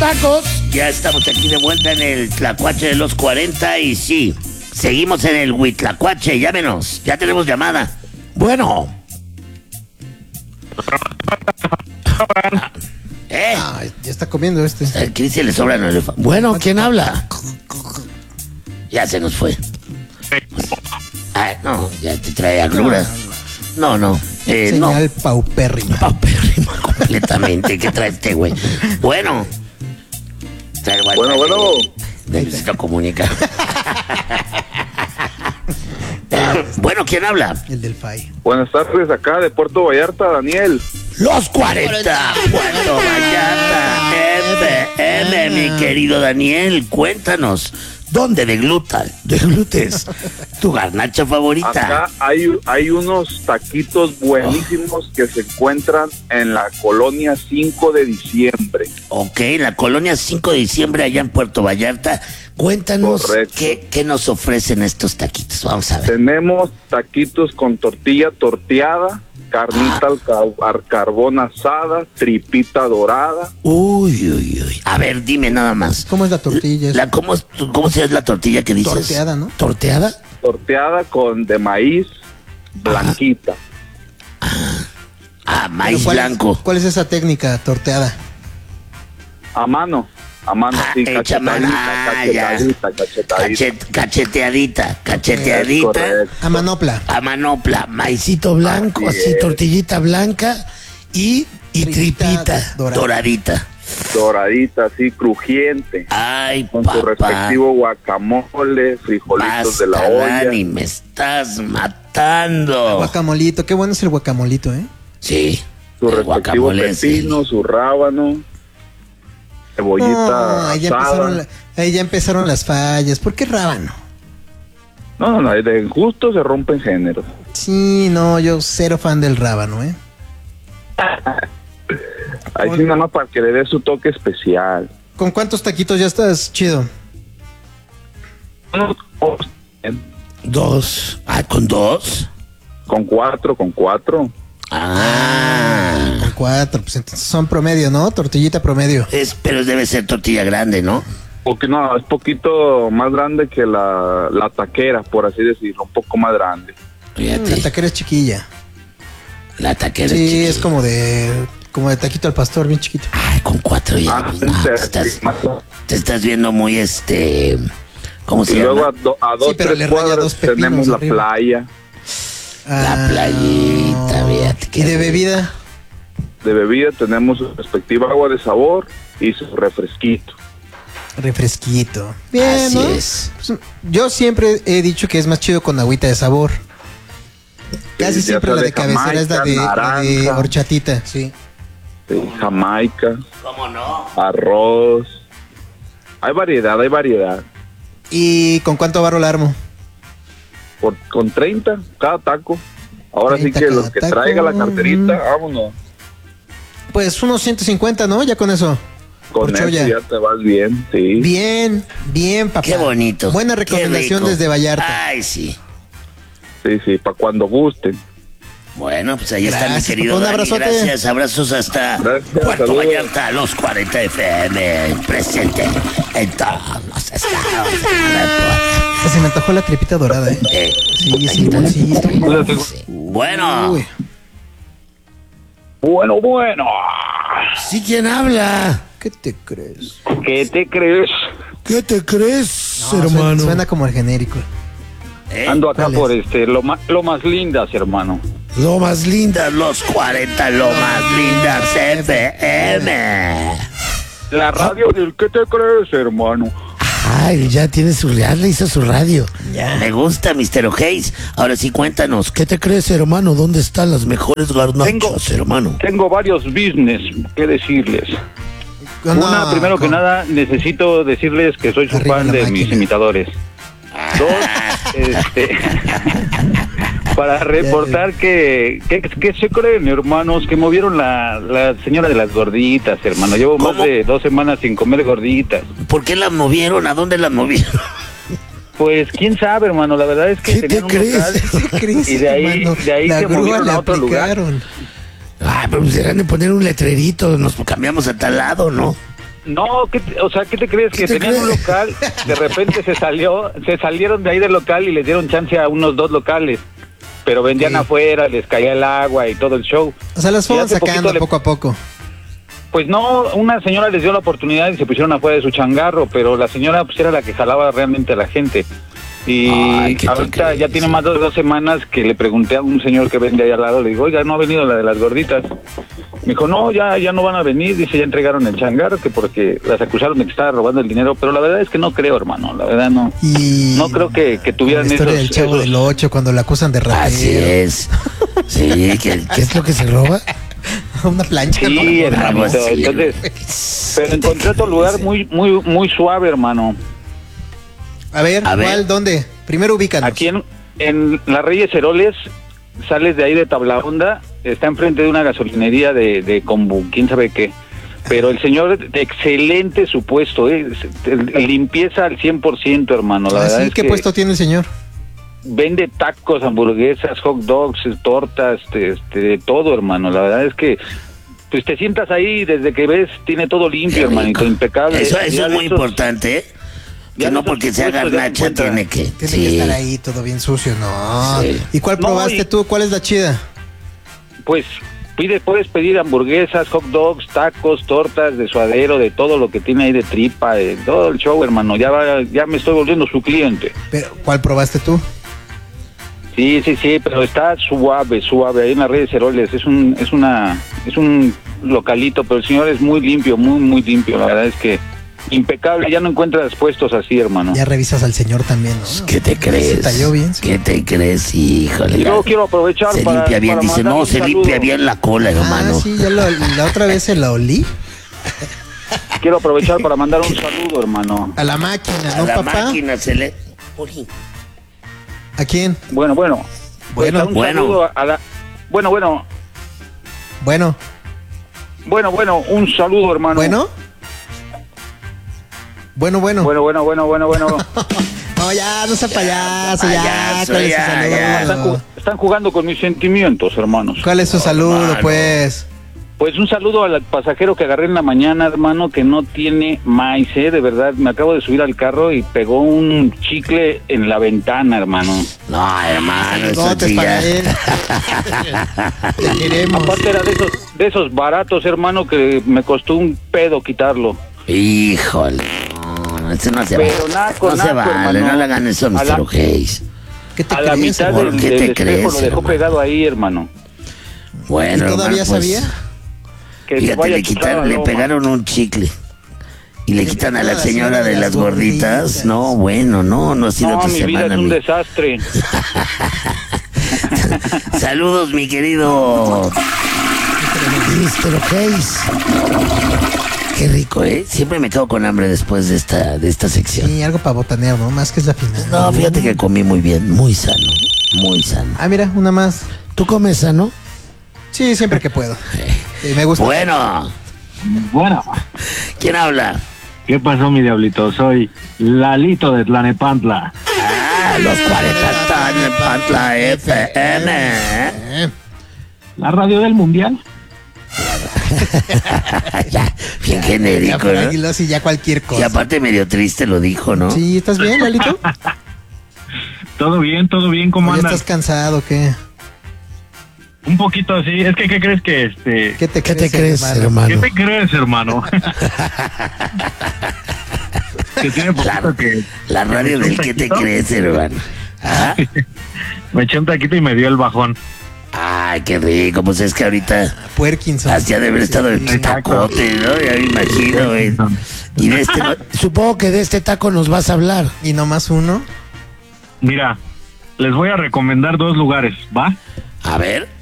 tacos. Ya estamos aquí de vuelta en el Tlacuache de los 40 y sí, seguimos en el Huitlacuache. Llámenos, ya tenemos llamada. Bueno. Ya está comiendo este. Al Cristian le sobran el elefante. Bueno, ¿quién habla? Ya se nos fue. No, ya te trae agruras. No. Señal paupérrima. Paupérrima completamente. ¿Qué trae este güey? Bueno. Bueno. Necesito comunicar. Bueno, ¿quién habla? El del FAI. Buenas tardes, acá de Puerto Vallarta, Daniel. Los 40, Puerto Vallarta, FM, mi querido Daniel, cuéntanos, ¿dónde deglutes tu garnacha favorita? Acá hay unos taquitos buenísimos que se encuentran en la colonia 5 de diciembre. Ok, la colonia 5 de diciembre allá en Puerto Vallarta. Cuéntanos qué nos ofrecen estos taquitos. Vamos a ver. Tenemos taquitos con tortilla torteada, carnita al carbón asada, tripita dorada. Uy. A ver, dime nada más. ¿Cómo es la tortilla? ¿Cómo se es la tortilla que dices? Torteada, ¿no? ¿Torteada? Torteada de maíz blanquita. Maíz blanco. ¿Cuál es esa técnica, torteada? A mano, sí, cacheteadita. A manopla. A manopla, maicito blanco, así tortillita blanca y tripita doradita. Doradita, así, crujiente. Ay, con su respectivo guacamole, frijolitos de la olla. Dani, me estás matando. Guacamolito, qué bueno es el guacamolito, ¿eh? Sí. Su respectivo pepino, su rábano, cebollita asada. Ahí ya empezaron las fallas. ¿Por qué rábano? No, de gusto se rompen géneros. Sí, no, yo cero fan del rábano, ¿eh? Ahí sí nada más para que le dé su toque especial. ¿Con cuántos taquitos ya estás chido? Dos. ¿Con dos? Con cuatro. Con cuatro, pues entonces son promedio, ¿no? Tortillita promedio. Pero debe ser tortilla grande, ¿no? Porque no, es poquito más grande que la taquera, por así decirlo, un poco más grande. La taquera es chiquilla. La taquera sí, es chiquilla. Es como de taquito al pastor, bien chiquito. Ay, con cuatro ya. Te estás viendo muy ¿cómo se llama? Y luego a dos, pero tres cuadras tenemos la playa. La playita, fíjate. ¿Y de bebida? De bebida tenemos su respectiva agua de sabor y su refresquito. Bien, así ¿no? es. Pues, yo siempre he dicho que es más chido con agüita de sabor. Casi siempre la de cabecera es la de horchatita, sí. Jamaica. ¿Cómo no? Arroz. Hay variedad. ¿Y con cuánto varo la armo? Con 30 cada taco. Ahora sí que los que traiga la carterita, vámonos. Pues unos 150, ¿no? Ya con eso. Con eso ya te vas bien, sí. Bien, papá. Qué bonito. Buena recomendación desde Vallarta. Ay, sí. Sí, para cuando gusten. Bueno, pues ahí está mi querido Un Dani. abrazote. Gracias, abrazos hasta Puerto saludos. Vallarta, los 40 FM, presente en todos los estados. Se me antojó la tripita dorada, ¿eh? Sí, bolsito. Bueno. Uy. Bueno. ¿Sí quién habla? ¿Qué te crees? ¿Qué te crees? ¿Qué te crees, No, hermano? Suena como el genérico. Ando acá ¿cuál por es? lo más lindas, hermano. Lo más lindas, los 40, lo más lindas FM. La radio del ¿qué te crees, hermano? Ay, ya le hizo su radio. Ya. Me gusta, Mr. O'Hays. Ahora sí, cuéntanos, ¿qué te crees, hermano? ¿Dónde están las mejores garnachas, hermano? Tengo varios business que decirles. No, primero que nada, necesito decirles que soy su Arriba fan la de máquina. mis imitadores. Dos, para reportar que se creen, hermanos, que movieron la señora de las gorditas, hermano. Llevo ¿Cómo? más de 2 semanas sin comer gorditas. ¿Por qué la movieron? ¿A dónde la movieron? Pues quién sabe, hermano. La verdad es que ¿Qué tenían te un crees? local ¿Qué crees, y de ahí la se grúa movieron le a otro lugar. aplicaron. Pero pues deberían de poner un letrerito, nos cambiamos a tal lado, ¿no? No, o sea, ¿qué te crees? Que tenían un local, de repente se salieron de ahí del local y les dieron chance a unos 2 locales, pero vendían afuera, les caía el agua y todo el show. O sea, las fueron sacando poco a poco. Pues no, una señora les dio la oportunidad y se pusieron afuera de su changarro, pero la señora pues era la que jalaba realmente a la gente. Y ahorita ya tiene más de 2 semanas que le pregunté a un señor que vende ahí al lado, le digo, oiga, ¿no ha venido la de las gorditas? Me dijo, no, ya no van a venir, dice, ya entregaron el changarro, que porque las acusaron de que estaba robando el dinero, pero la verdad es que no creo, hermano, la verdad no. No creo que tuvieran la historia del Chavo del 8 cuando la acusan de ratero. Así es. Sí, ¿qué es lo que se roba? Una plancha. Sí, ¿no? Hermano, entonces, pero encontré otro lugar muy suave, hermano. A ver, ¿cuál? ¿Dónde? Primero ubícanos. Aquí en Las Reyes Heroles, sales de ahí de Tablaonda, está enfrente de una gasolinería de combu, quién sabe qué. Pero el señor, excelente su puesto, limpieza al 100%, hermano. La verdad es ¿qué puesto tiene el señor? Vende tacos, hamburguesas, hot dogs, tortas, de todo, hermano. La verdad es que pues te sientas ahí desde que ves, tiene todo limpio, hermanito, impecable. Eso es muy importante, ¿eh? Que no porque sea garnacha tiene que estar ahí todo bien sucio, no. Sí. ¿Y cuál probaste tú? ¿Cuál es la chida? Pues puedes pedir hamburguesas, hot dogs, tacos, tortas de suadero, de todo lo que tiene ahí de tripa, de todo el show, hermano. Ya me estoy volviendo su cliente. ¿Pero cuál probaste tú? Sí, pero está suave, ahí en Las Reyes Heroles, es un localito, pero el señor es muy limpio, muy limpio, la verdad es que impecable, ya no encuentras puestos así, hermano. Ya revisas al señor también, ¿no? ¿Qué te crees? ¿Se talló bien? ¿Qué te crees? Híjole. Y luego quiero aprovechar se limpia bien, dice, no, se limpia bien la cola, hermano. Sí, ya la otra vez se la olí. Quiero aprovechar para mandar un saludo, hermano. A la máquina, ¿no, papá? A la máquina se le... ¿A quién? Bueno. Saludo a la... Bueno, un saludo, hermano. Bueno. No, ya, no sea payaso, ya. ¿Cuál es su saludo? Están jugando con mis sentimientos, hermanos. ¿Cuál es su saludo, pues? Pues un saludo al pasajero que agarré en la mañana, hermano, que no tiene maíz, de verdad. Me acabo de subir al carro y pegó un chicle en la ventana, hermano. No, hermano, eso sí ya. Te queremos. Aparte era de esos baratos, hermano, que me costó un pedo quitarlo. Híjole, no, eso no se vale. No se vale, no le hagan eso a Mr. O'Hays. ¿Qué te crees? A la mitad del espejo lo dejó pegado ahí, hermano. Bueno, ¿y todavía hermano, sabía? Que fíjate, le pegaron un chicle y le quitan a la señora de las gorditas. No, bueno, no ha sido tu semana. Mi vida es un desastre. Saludos, mi querido Mr. O'Hays. Qué rico, ¿eh? Siempre me quedo con hambre después de esta sección. Sí, algo para botanear, ¿no? Más que es la final. No, fíjate que comí muy bien, muy sano. Ah, mira, una más. ¿Tú comes sano? Sí, siempre que puedo. Me gusta. Bueno. ¿Quién habla? ¿Qué pasó, mi diablito? Soy Lalito de Tlanepantla. Los 40 Tlanepantla FM. La radio del mundial. Ya, bien genérico, ¿no? Aguilar, y ya cualquier cosa. Y aparte medio triste lo dijo, ¿no? Sí, ¿estás bien, Lalito? Todo bien, ¿cómo andas? ¿Estás cansado o qué? Un poquito así, es que ¿qué crees que ¿Qué te crees, hermano? ¿Qué te crees, hermano? Que tiene poquito la radio del ¿qué te crees, hermano? ¿Ah? Me eché un taquito y me dio el bajón. Ay, qué rico, pues es que ahorita Puerkinson. Hacía de haber estado en tacote, ¿no? Ya me imagino, güey. Y supongo que de este taco nos vas a hablar. ¿Y nomás uno? Mira, les voy a recomendar 2 lugares, ¿va? A ver.